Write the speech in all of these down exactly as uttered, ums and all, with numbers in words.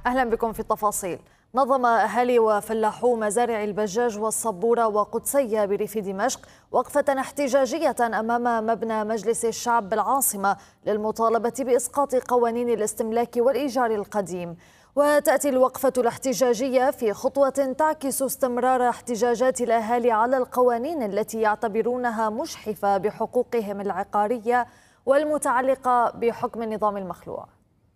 أهلا بكم في التفاصيل. نظم أهالي وفلاحو مزارع البجاج والصبورة وقدسية بريف دمشق وقفة احتجاجية أمام مبنى مجلس الشعب بالعاصمة للمطالبة بإسقاط قوانين الاستملاك والإيجار القديم. وتأتي الوقفة الاحتجاجية في خطوة تعكس استمرار احتجاجات الأهالي على القوانين التي يعتبرونها مجحفة بحقوقهم العقارية والمتعلقة بحكم النظام المخلوع.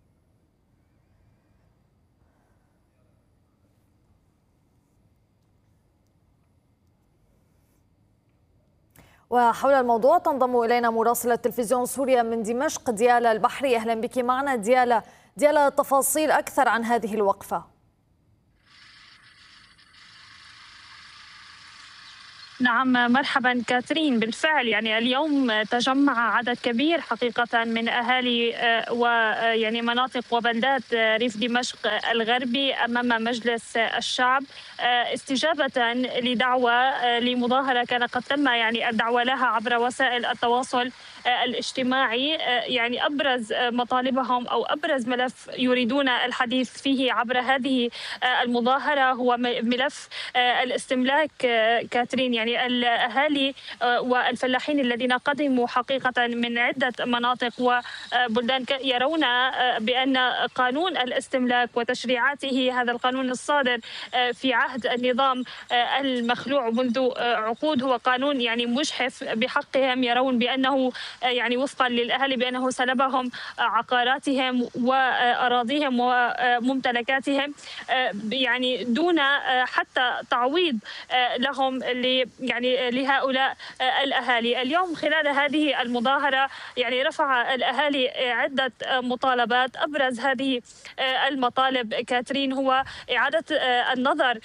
وحول الموضوع تنضم إلينا مراسلة تلفزيون سوريا من دمشق ديالا البحري. أهلا بك معنا ديالا. ديالا، تفاصيل أكثر عن هذه الوقفة. نعم مرحبا كاترين، بالفعل يعني اليوم تجمع عدد كبير حقيقة من أهالي ويعني مناطق وبلدات ريف دمشق الغربي أمام مجلس الشعب استجابة لدعوة لمظاهرة كان قد تم يعني الدعوة لها عبر وسائل التواصل الاجتماعي. يعني أبرز مطالبهم أو أبرز ملف يريدون الحديث فيه عبر هذه المظاهرة هو ملف الاستملاك كاترين. يعني الأهالي والفلاحين الذين قدموا حقيقة من عدة مناطق وبلدان يرون بأن قانون الاستملاك وتشريعاته، هذا القانون الصادر في عهد النظام المخلوع منذ عقود، هو قانون يعني مجحف بحقهم. يرون بأنه يعني وفقا للأهالي بأنه سلبهم عقاراتهم وأراضيهم وممتلكاتهم يعني دون حتى تعويض لهم يعني لهؤلاء الأهالي. اليوم خلال هذه المظاهرة يعني رفع الأهالي عدة مطالبات. أبرز هذه المطالب كاترين هو إعادة النظر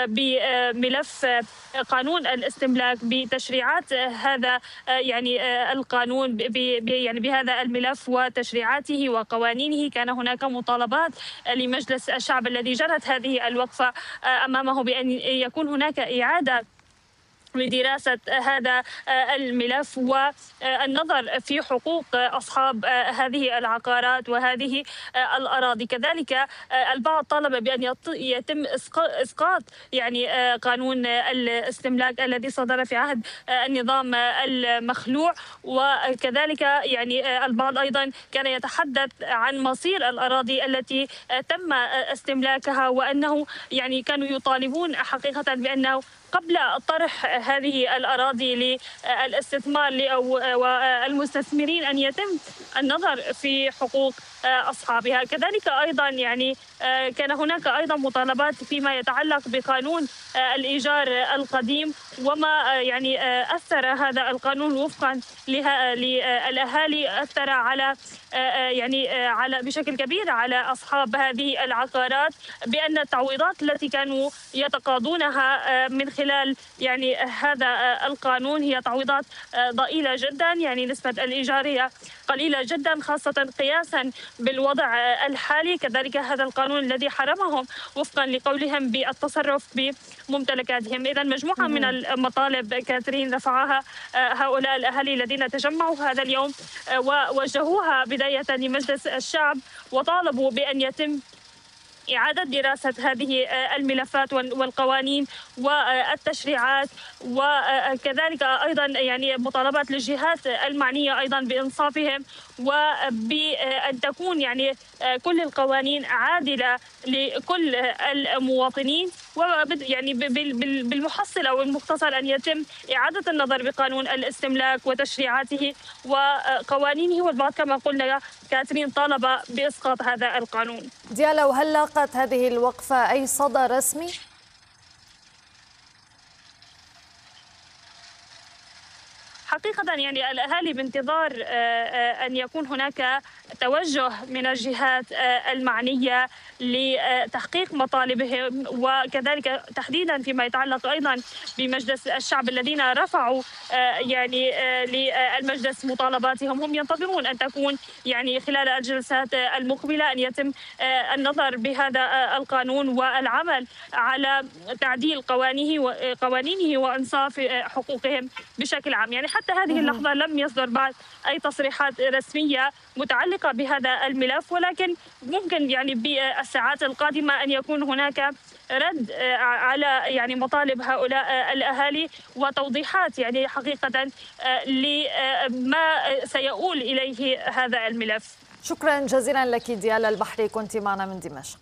بملف قانون الاستملاك بتشريعات هذا يعني القانون يعني بهذا الملف وتشريعاته وقوانينه. كان هناك مطالبات لمجلس الشعب الذي جرت هذه الوقفة أمامه بأن يكون هناك إعادة لدراسة هذا الملف والنظر في حقوق أصحاب هذه العقارات وهذه الأراضي. كذلك البعض طالب بأن يتم إسقاط يعني قانون الاستملاك الذي صدر في عهد النظام المخلوع. وكذلك يعني البعض أيضا كان يتحدث عن مصير الأراضي التي تم استملاكها، وأنه يعني كانوا يطالبون حقيقة بأنه قبل طرح هذه الأراضي للاستثمار والمستثمرين أن يتم النظر في حقوق أصحابها. كذلك أيضا يعني كان هناك أيضا مطالبات فيما يتعلق بقانون الإيجار القديم وما يعني أثر هذا القانون وفقا للأهالي، أثر على يعني على بشكل كبير على أصحاب هذه العقارات، بأن التعويضات التي كانوا يتقاضونها من خلال يعني هذا القانون هي تعويضات ضئيلة جدا. يعني نسبة الإيجار هي قليلة جدا خاصة قياسا بالوضع الحالي. كذلك هذا القانون الذي حرمهم وفقا لقولهم بالتصرف بممتلكاتهم. إذا مجموعة من المطالب كاترين رفعها هؤلاء الأهالي الذين تجمعوا هذا اليوم ووجهوها بداية لمجلس الشعب، وطالبوا بأن يتم إعادة دراسة هذه الملفات والقوانين والتشريعات، وكذلك أيضا يعني مطالبات للجهات المعنية أيضا بإنصافهم وبأن تكون يعني كل القوانين عادلة لكل المواطنين. ويعني بالمحصلة والمختصر أن يتم إعادة النظر بقانون الاستملاك وتشريعاته وقوانينه. والبعض كما قلنا كاترين طالب بإسقاط هذا القانون. ديالا، وهل لاقت هذه الوقفة أي صدى رسمي؟ حقيقة يعني الأهالي بانتظار أن يكون هناك توجه من الجهات المعنية لتحقيق مطالبهم، وكذلك تحديدا فيما يتعلق أيضا بمجلس الشعب الذين رفعوا يعني للمجلس مطالباتهم. هم ينتظرون أن تكون يعني خلال الجلسات المقبلة أن يتم النظر بهذا القانون والعمل على تعديل قوانينه وقوانينه وإنصاف حقوقهم بشكل عام. يعني حتى هذه اللحظة لم يصدر بعد أي تصريحات رسمية متعلقة بهذا الملف، ولكن ممكن يعني بالساعات القادمة أن يكون هناك رد على يعني مطالب هؤلاء الأهالي وتوضيحات يعني حقيقة لما سيؤول إليه هذا الملف. شكرا جزيلا لك ديالا البحري، كنت معنا من دمشق.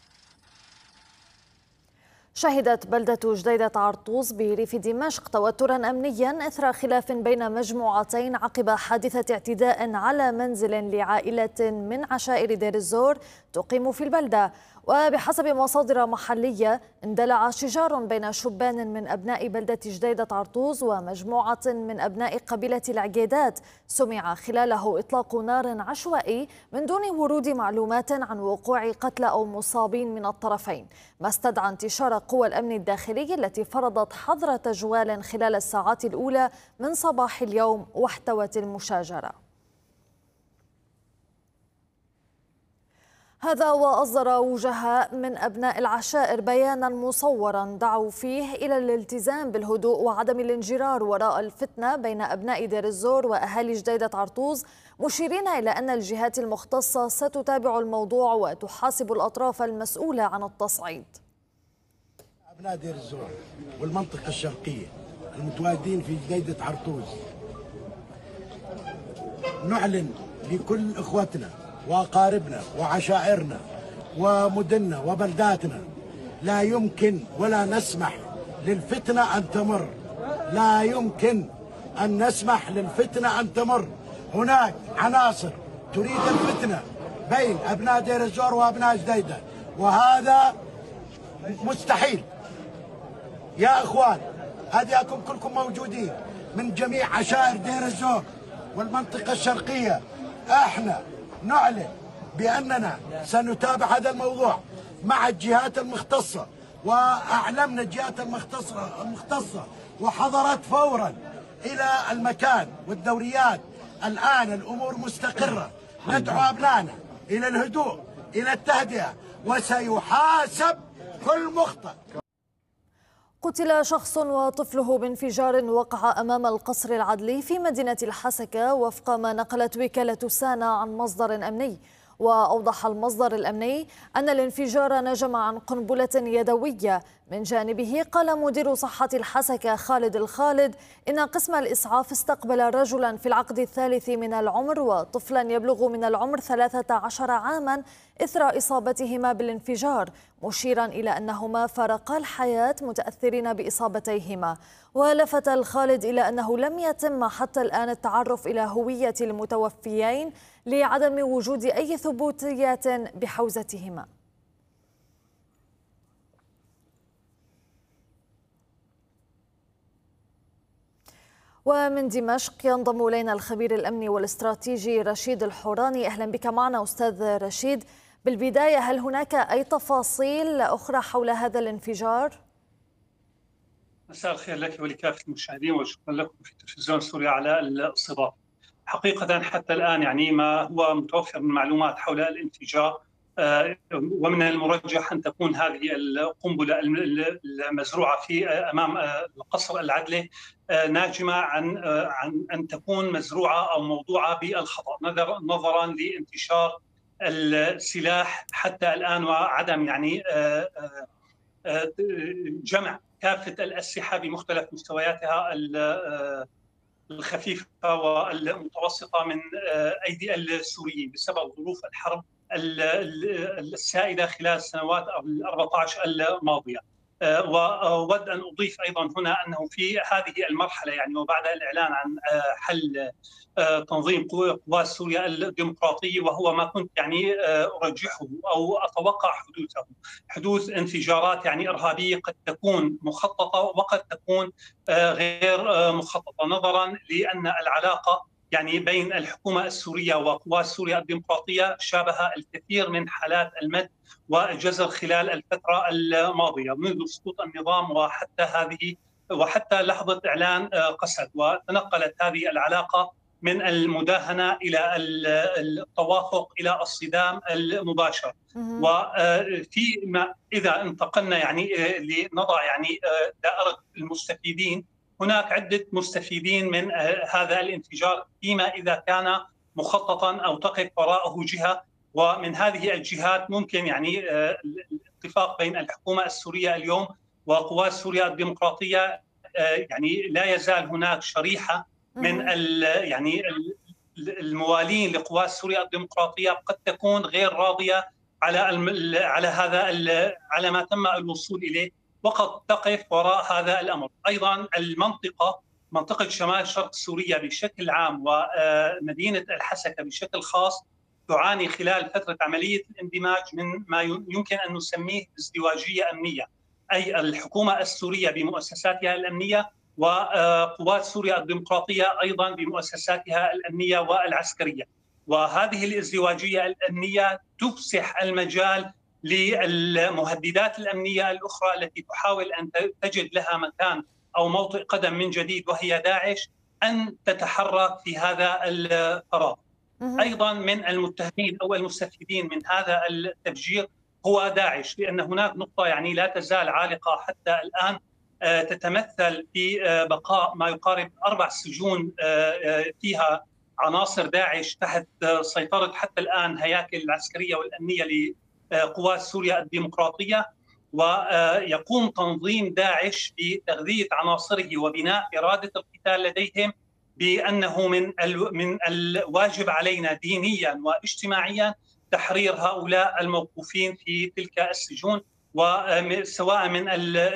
شهدت بلدة جديدة عرطوس بريف دمشق توترا أمنيا إثر خلاف بين مجموعتين عقب حادثة اعتداء على منزل لعائلة من عشائر دير الزور تقيم في البلدة. وبحسب مصادر محلية اندلع شجار بين شبان من أبناء بلدة جديدة عرطوس ومجموعة من أبناء قبيلة العقيدات، سمع خلاله إطلاق نار عشوائي من دون ورود معلومات عن وقوع قتلى أو مصابين من الطرفين، ما استدعى انتشار قوى الأمن الداخلي التي فرضت حظر تجوال خلال الساعات الأولى من صباح اليوم واحتوت المشاجرة. هذا وأصدر وجهاء من أبناء العشائر بيانا مصورا دعوا فيه إلى الالتزام بالهدوء وعدم الانجرار وراء الفتنة بين أبناء دير الزور وأهالي جديدة عرطوس، مشيرين إلى أن الجهات المختصة ستتابع الموضوع وتحاسب الأطراف المسؤولة عن التصعيد. أبناء دير الزور والمنطقة الشرقية المتواجدين في جديدة عرطوس نعلن لكل إخوتنا وأقاربنا وعشائرنا ومدننا وبلداتنا لا يمكن ولا نسمح للفتنة أن تمر، لا يمكن أن نسمح للفتنة أن تمر. هناك عناصر تريد الفتنة بين أبناء دير الزور وأبناء جديدة، وهذا مستحيل. يا إخوان، هديكم كلكم موجودين من جميع عشائر دير الزور والمنطقة الشرقية، احنا نعلن بأننا سنتابع هذا الموضوع مع الجهات المختصة، وأعلمنا الجهات المختصة المختصة وحضرت فورا إلى المكان والدوريات. الآن الأمور مستقرة، ندعو أبنائنا إلى الهدوء إلى التهدئة وسيحاسب كل مخطئ. قتل شخص وطفله بانفجار وقع أمام القصر العدلي في مدينة الحسكة وفق ما نقلت وكالة سانا عن مصدر أمني. وأوضح المصدر الأمني أن الانفجار نجم عن قنبلة يدوية. من جانبه قال مدير صحة الحسكة خالد الخالد إن قسم الإسعاف استقبل رجلا في العقد الثالث من العمر وطفلا يبلغ من العمر ثلاثة عشر عاما إثر إصابتهما بالانفجار، مشيرا إلى أنهما فارقا الحياة متأثرين بإصابتيهما. ولفت الخالد إلى أنه لم يتم حتى الآن التعرف إلى هوية المتوفيين لعدم وجود أي ثبوتيات بحوزتهما. ومن دمشق ينضم إلينا الخبير الأمني والاستراتيجي رشيد الحوراني. أهلا بك معنا أستاذ رشيد. بالبداية، هل هناك أي تفاصيل أخرى حول هذا الانفجار؟ مساء الخير لك ولكافة المشاهدين، وشكرا لكم في التلفزيون السوري على الاستضافة. حقيقة حتى الآن يعني ما هو متوفر من معلومات حول الانفجار، ومن المرجح أن تكون هذه القنبلة المزروعة في أمام القصر العدلي ناجمة عن عن أن تكون مزروعة أو موضوعة بالخطأ، نظرا لانتشار السلاح حتى الآن وعدم يعني جمع كافة الأسلحة بمختلف مستوياتها الخفيفة والمتوسطة من أيدي السوريين بسبب ظروف الحرب السائدة خلال السنوات الأربعة عشر الماضية. وأود أن أضيف أيضا هنا أنه في هذه المرحلة يعني وبعد الإعلان عن حل تنظيم قوى سوريا الديمقراطية، وهو ما كنت يعني أرجحه أو أتوقع حدوثه، حدوث انفجارات يعني إرهابية قد تكون مخططة وقد تكون غير مخططة، نظرا لأن العلاقة يعني بين الحكومة السورية وقوى سوريا الديمقراطية شابه الكثير من حالات المد والجزر خلال الفترة الماضية منذ سقوط النظام وحتى هذه وحتى لحظة إعلان قسد، وتنقلت هذه العلاقة من المداهنة إلى التوافق إلى الصدام المباشر. وفي ما إذا انتقلنا يعني لنضع يعني دائرة المستفيدين هناك عدة مستفيدين من هذا الانفجار فيما إذا كان مخططا أو تقف وراءه جهة، ومن هذه الجهات ممكن يعني الاتفاق بين الحكومة السورية اليوم وقوات سوريا الديمقراطية، يعني لا يزال هناك شريحة من يعني الموالين لقوات سوريا الديمقراطية قد تكون غير راضية على على هذا على ما تم الوصول إليه، وقد تقف وراء هذا الأمر. أيضا المنطقة منطقة شمال شرق سوريا بشكل عام ومدينة الحسكة بشكل خاص تعاني خلال فترة عملية الاندماج من ما يمكن أن نسميه ازدواجية أمنية، أي الحكومة السورية بمؤسساتها الأمنية وقوات سوريا الديمقراطية أيضا بمؤسساتها الأمنية والعسكرية. وهذه الازدواجية الأمنية تفسح المجال للمهددات الأمنية الأخرى التي تحاول أن تجد لها مكان أو موطئ قدم من جديد، وهي داعش، أن تتحرك في هذا الفراغ. أيضا من المتهمين أو المستفيدين من هذا التفجير هو داعش، لأن هناك نقطة يعني لا تزال عالقة حتى الآن، تتمثل في بقاء ما يقارب أربع سجون فيها عناصر داعش تحت سيطرة حتى الآن هياكل العسكرية والأمنية لقوات سوريا الديمقراطية. ويقوم تنظيم داعش بتغذية عناصره وبناء إرادة القتال لديهم بأنه من من الواجب علينا دينيا واجتماعيا تحرير هؤلاء الموقوفين في تلك السجون، وسواء من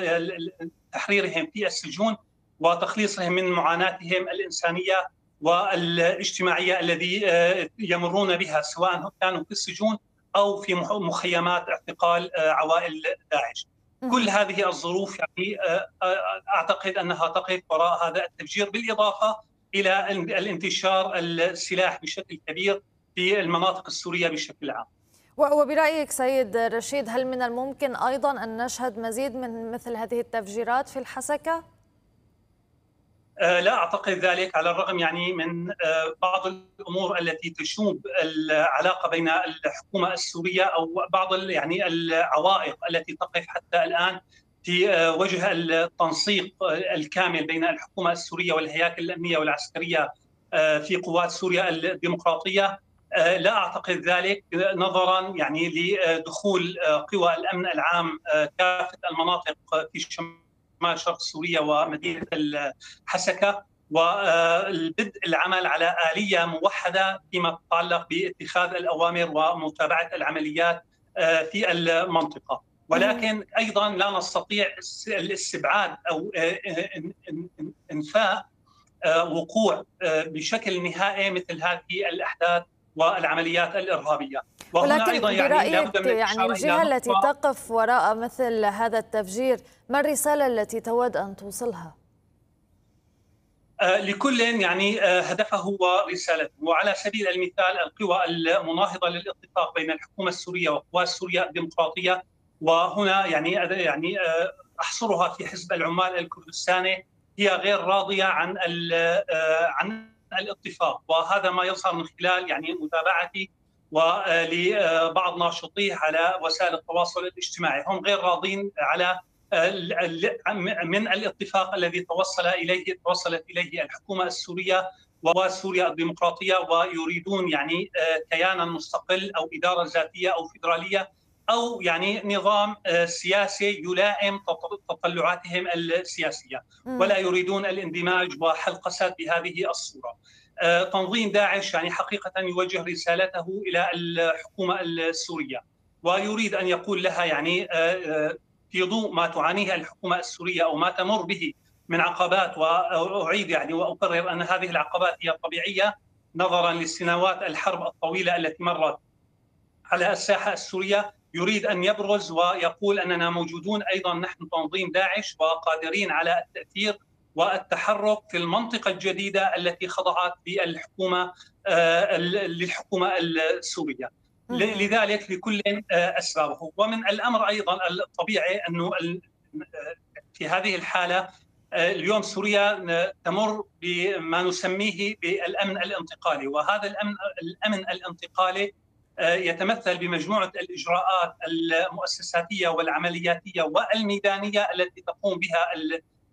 تحريرهم في السجون وتخليصهم من معاناتهم الإنسانية والاجتماعية الذي يمرون بها، سواء كانوا في السجون أو في مخيمات اعتقال عوائل داعش. كل هذه الظروف يعني أعتقد أنها تقف وراء هذا التفجير، بالإضافة إلى الانتشار السلاح بشكل كبير في المناطق السورية بشكل عام. وبرأيك سيد رشيد، هل من الممكن أيضا أن نشهد مزيد من مثل هذه التفجيرات في الحسكة؟ لا أعتقد ذلك، على الرغم يعني من بعض الأمور التي تشوب العلاقة بين الحكومة السورية أو بعض يعني العوائق التي تقف حتى الآن في وجه التنسيق الكامل بين الحكومة السورية والهياكل الأمنية والعسكرية في قوات سوريا الديمقراطية. لا أعتقد ذلك، نظرا يعني لدخول قوى الأمن العام كافة المناطق في شمال شرق سوريا ومدينة الحسكة، والبدء العمل على آلية موحدة فيما يتعلق باتخاذ الأوامر ومتابعة العمليات في المنطقة. ولكن أيضا لا نستطيع الاستبعاد أو إنفاء وقوع بشكل نهائي مثل هذه الأحداث والعمليات الإرهابية. ولكن أيضا يعني, يعني الجهة التي تقف وراء مثل هذا التفجير، ما الرسالة التي تود أن توصلها؟ لكل يعني هدفه ورسالته. وعلى سبيل المثال القوى المناهضة للاتفاق بين الحكومة السورية وقوات سوريا الديمقراطية، وهنا يعني يعني أحصرها في حزب العمال الكردستاني، هي غير راضية عن عن الاتفاق، وهذا ما يظهر من خلال يعني متابعتي ولبعض ناشطيه على وسائل التواصل الاجتماعي. هم غير راضين على من الاتفاق الذي توصل اليه توصلت اليه الحكومة السورية وسوريا الديمقراطية، ويريدون يعني كيانا مستقل او إدارة ذاتية او فيدرالية أو يعني نظام سياسي يلائم تطلعاتهم السياسية، ولا يريدون الاندماج وحل قسد بهذه الصورة. تنظيم داعش يعني حقيقة يوجه رسالته إلى الحكومة السورية، ويريد أن يقول لها يعني في ضوء ما تعانيه الحكومة السورية أو ما تمر به من عقبات، وأعيد يعني وأقرر أن هذه العقبات هي طبيعية نظرا لسنوات الحرب الطويلة التي مرت على الساحة السورية. يريد أن يبرز ويقول أننا موجودون أيضا نحن تنظيم داعش وقادرين على التأثير والتحرك في المنطقة الجديدة التي خضعت للحكومة للحكومة السورية. لذلك لكل أسبابه. ومن الأمر أيضا الطبيعي أنه في هذه الحالة اليوم سوريا تمر بما نسميه بالأمن الانتقالي، وهذا الأمن الأمن الانتقالي يتمثل بمجموعة الإجراءات المؤسساتية والعملياتية والميدانية التي تقوم بها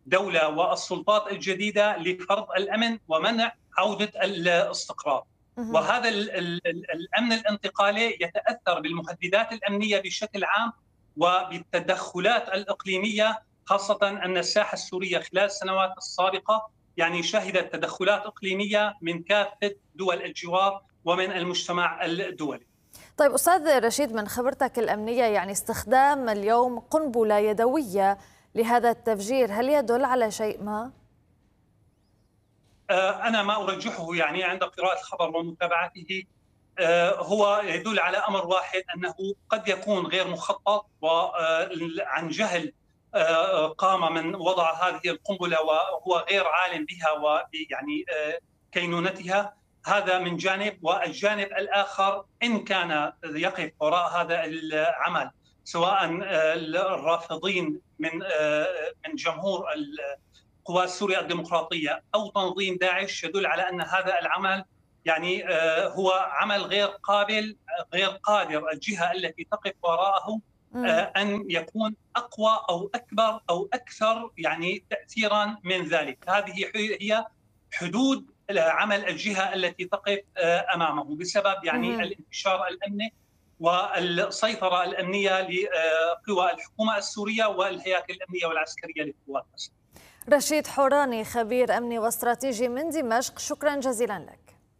الدولة والسلطات الجديدة لفرض الأمن ومنع عودة الاستقرار. وهذا الأمن الانتقالي يتأثر بالمهددات الأمنية بشكل عام وبالتدخلات الإقليمية، خاصة أن الساحة السورية خلال السنوات السابقة يعني شهدت تدخلات إقليمية من كافة دول الجوار ومن المجتمع الدولي. طيب أستاذ رشيد، من خبرتك الأمنية، يعني استخدام اليوم قنبلة يدوية لهذا التفجير هل يدل على شيء ما؟ أنا ما أرجحه يعني عند قراءة الخبر ومتابعته، هو يدل على أمر واحد، أنه قد يكون غير مخطط وعن جهل قام من وضع هذه القنبلة وهو غير عالم بها ويعني كينونتها. هذا من جانب، والجانب الآخر إن كان يقف وراء هذا العمل سواء الرافضين من من جمهور القوات السورية الديمقراطية أو تنظيم داعش، يدل على أن هذا العمل يعني هو عمل غير قابل غير قادر الجهة التي تقف وراءه أن يكون أقوى أو أكبر أو أكثر يعني تأثيرا من ذلك. هذه هي حدود عمل الجهة التي تقف أمامه بسبب يعني الانتشار الأمني والسيطرة الأمنية لقوى الحكومة السورية والهياكل الأمنية والعسكرية للقوات السورية. رشيد حوراني، خبير أمني واستراتيجي من دمشق، شكرا جزيلا لك.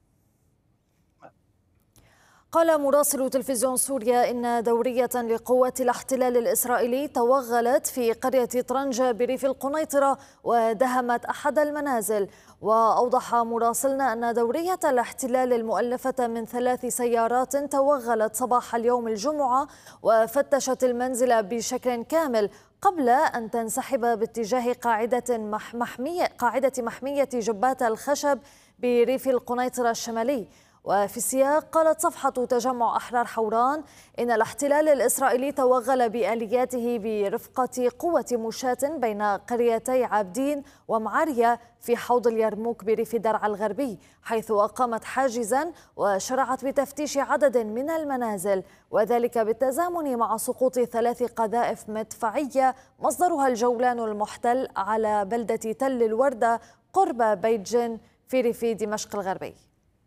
قال مراسل تلفزيون سوريا إن دورية لقوات الاحتلال الإسرائيلي توغلت في قرية طرنجة بريف القنيطرة ودهمت أحد المنازل. وأوضح مراسلنا أن دورية الاحتلال المؤلفة من ثلاث سيارات توغلت صباح اليوم الجمعة وفتشت المنزل بشكل كامل قبل أن تنسحب باتجاه قاعدة محمية قاعدة محمية جبات الخشب بريف القنيطرة الشمالي. وفي السياق قالت صفحة تجمع أحرار حوران إن الاحتلال الإسرائيلي توغل بآلياته برفقة قوة مشاة بين قريتي عابدين ومعاريا في حوض اليرموك بريف درعا الغربي، حيث أقامت حاجزا وشرعت بتفتيش عدد من المنازل، وذلك بالتزامن مع سقوط ثلاث قذائف مدفعية مصدرها الجولان المحتل على بلدة تل الوردة قرب بيت جن في ريف دمشق الغربي.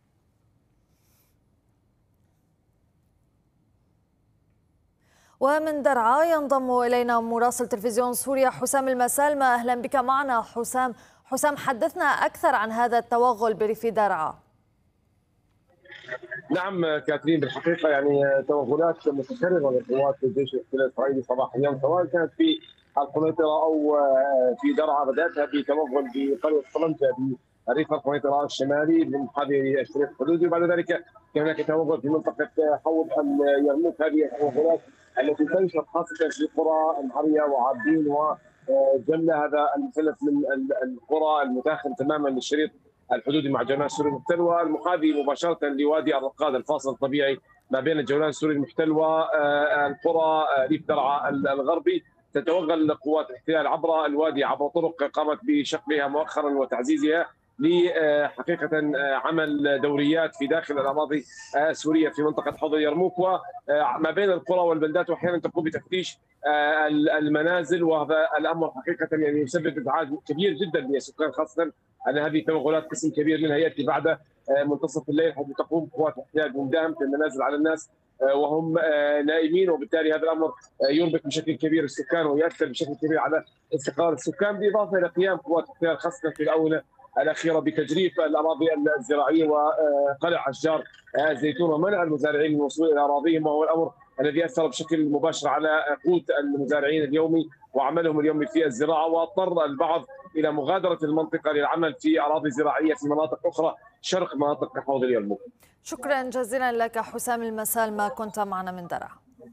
ومن درعا ينضم إلينا مراسل تلفزيون سوريا حسام المسالمة. أهلا بك معنا حسام. حسام، حدثنا أكثر عن هذا التوغل بريف درعا. نعم كاترين، بالحقيقة يعني توغلات متكررة لقوات الجيش الاحتلال الإسرائيلي صباح اليوم، سواء كانت في القنيطرة أو في درعا. بدأتها بتوغل بقرية طرنجة بريف القنيطرة الشمالي بمحاذي الشريط الحدودي، وبعد ذلك كان هناك توغل في منطقة حوض اليرموك. هذه التوغلات التي تنشر خاصة في قرى المعرية وعابدين وجملة، هذا المثلث من القرى المتاخم تماما للشريط الحدودي مع جولان سوريا المحتل والمقاذي مباشرة لوادي الرقاد الفاصل الطبيعي ما بين الجولان السوري المحتل والقرى ريف درعا الغربي. تتوغل قوات الاحتلال عبر الوادي عبر طرق قامت بشقها مؤخرا وتعزيزها لحقيقة عمل دوريات في داخل الأراضي السورية في منطقة حوض اليرموك وما بين القرى والبلدات، وأحيانا تقوم بتفتيش المنازل. وهذا الأمر حقيقة يعني يسبب إزعاج كبير جدا للسكان، خاصة أن هذه التوغلات قسم كبير منها يأتي بعد منتصف الليل، حيث تقوم قوات الاحتلال بمداهمة المنازل على الناس وهم نائمين، وبالتالي هذا الأمر يربك بشكل كبير السكان ويؤثر بشكل كبير على استقرار السكان، بالإضافة إلى قيام قوات الاحتلال خاصة في الآونة الأخيرة بتجريف الأراضي الزراعية وقلع أشجار الزيتون ومنع المزارعين من الوصول إلى أراضيهم، وهو الأمر الذي أثر بشكل مباشر على قوت المزارعين اليومي وعملهم اليومي في الزراعة، واضطر البعض إلى مغادرة المنطقة للعمل في أراضي زراعية في مناطق أخرى شرق مناطق حوض اليرموك. شكرا جزيلا لك حسام المسالمة، كنت معنا من درعا.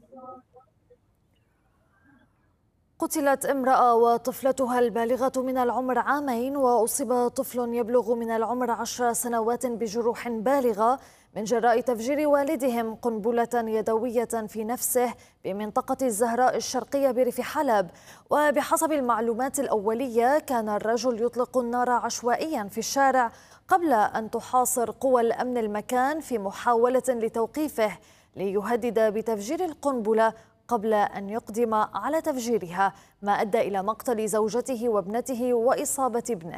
قتلت امرأة وطفلتها البالغة من العمر عامين، وأصيب طفل يبلغ من العمر عشر سنوات بجروح بالغة من جراء تفجير والدهم قنبلة يدوية في نفسه بمنطقة الزهراء الشرقية بريف حلب. وبحسب المعلومات الأولية كان الرجل يطلق النار عشوائيا في الشارع قبل أن تحاصر قوى الأمن المكان في محاولة لتوقيفه ليهدد بتفجير القنبلة قبل أن يقدم على تفجيرها، ما أدى إلى مقتل زوجته وابنته وإصابة ابنه.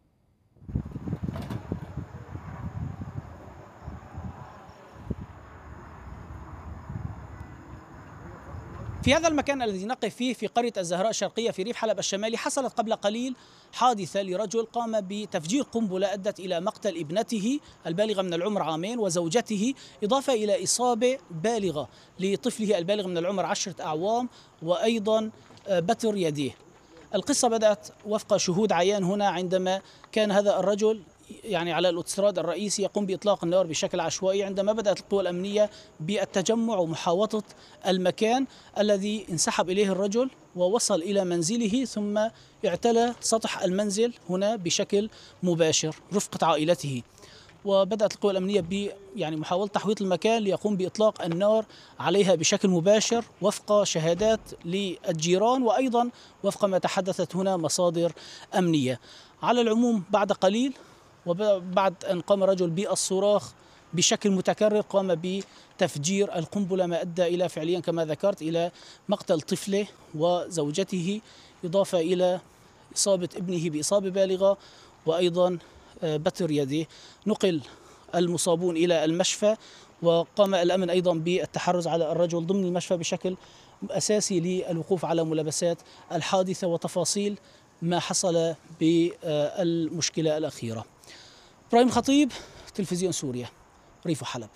في هذا المكان الذي نقف فيه في قرية الزهراء الشرقية في ريف حلب الشمالي حصلت قبل قليل حادثة لرجل قام بتفجير قنبلة أدت إلى مقتل ابنته البالغة من العمر عامين وزوجته، إضافة إلى إصابة بالغة لطفله البالغ من العمر عشرة أعوام وأيضا بتر يديه. القصة بدأت وفق شهود عيان هنا عندما كان هذا الرجل يعني على الاوتوستراد الرئيسي يقوم بإطلاق النار بشكل عشوائي، عندما بدأت القوى الأمنية بالتجمع ومحاوطة المكان الذي انسحب إليه الرجل ووصل إلى منزله، ثم اعتلى سطح المنزل هنا بشكل مباشر رفقة عائلته. وبدأت القوى الأمنية ب يعني محاولة تحويط المكان ليقوم بإطلاق النار عليها بشكل مباشر وفق شهادات للجيران وأيضا وفق ما تحدثت هنا مصادر أمنية. على العموم بعد قليل وبعد أن قام الرجل بالصراخ بشكل متكرر قام بتفجير القنبلة، ما أدى إلى فعليا كما ذكرت إلى مقتل طفله وزوجته، إضافة إلى إصابة ابنه بإصابة بالغة وأيضا بتر يده. نقل المصابون إلى المشفى، وقام الأمن أيضا بالتحرز على الرجل ضمن المشفى بشكل أساسي للوقوف على ملابسات الحادثة وتفاصيل ما حصل بالمشكلة الأخيرة. إبراهيم خطيب، تلفزيون سوريا، ريف حلب.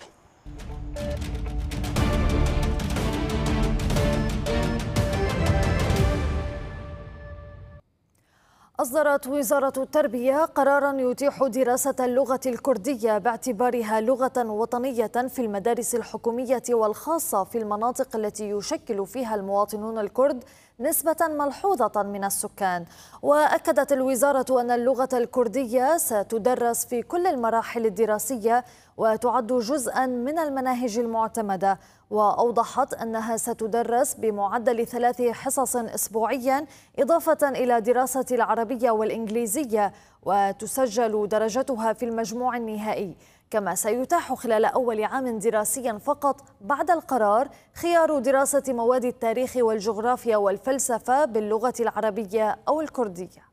أصدرت وزارة التربية قراراً يتيح دراسة اللغة الكردية باعتبارها لغة وطنية في المدارس الحكومية والخاصة في المناطق التي يشكل فيها المواطنون الكرد نسبة ملحوظة من السكان. وأكدت الوزارة أن اللغة الكردية ستدرس في كل المراحل الدراسية وتعد جزءاً من المناهج المعتمدة، وأوضحت أنها ستدرس بمعدل ثلاث حصص أسبوعياً إضافة إلى دراسة العربية والإنجليزية، وتسجل درجتها في المجموع النهائي. كما سيتاح خلال أول عام دراسي فقط بعد القرار خيار دراسة مواد التاريخ والجغرافيا والفلسفة باللغة العربية أو الكردية.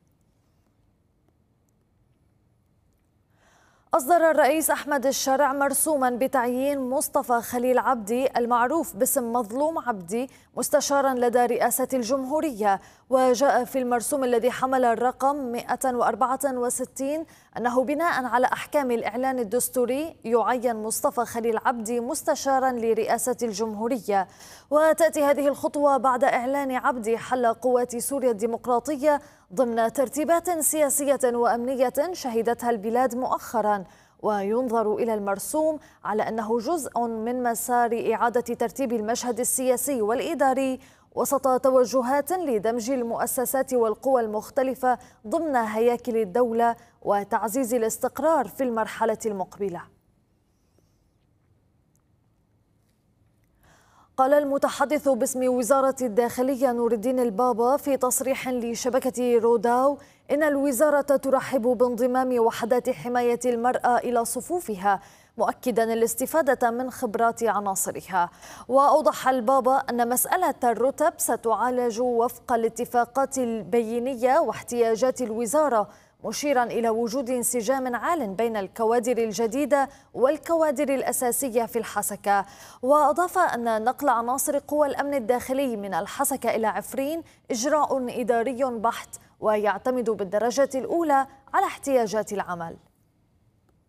أصدر الرئيس أحمد الشرع مرسوما بتعيين مصطفى خليل عبدي المعروف باسم مظلوم عبدي مستشارا لدى رئاسة الجمهورية. وجاء في المرسوم الذي حمل الرقم مئة وأربعة وستين أنه بناء على أحكام الإعلان الدستوري يعين مصطفى خليل عبدي مستشارا لرئاسة الجمهورية. وتأتي هذه الخطوة بعد إعلان عبدي حل قوات سوريا الديمقراطية ضمن ترتيبات سياسية وأمنية شهدتها البلاد مؤخرا. وينظر إلى المرسوم على أنه جزء من مسار إعادة ترتيب المشهد السياسي والإداري وسط توجهات لدمج المؤسسات والقوى المختلفة ضمن هياكل الدولة وتعزيز الاستقرار في المرحلة المقبلة. قال المتحدث باسم وزارة الداخلية نور الدين البابا في تصريح لشبكة روداو إن الوزارة ترحب بانضمام وحدات حماية المرأة إلى صفوفها، مؤكدا الاستفادة من خبرات عناصرها. وأوضح البابا أن مسألة الرتب ستعالج وفق الاتفاقات البينية واحتياجات الوزارة، مشيرا إلى وجود انسجام عال بين الكوادر الجديدة والكوادر الأساسية في الحسكة. وأضاف أن نقل عناصر قوى الأمن الداخلي من الحسكة إلى عفرين إجراء إداري بحت ويعتمد بالدرجة الأولى على احتياجات العمل.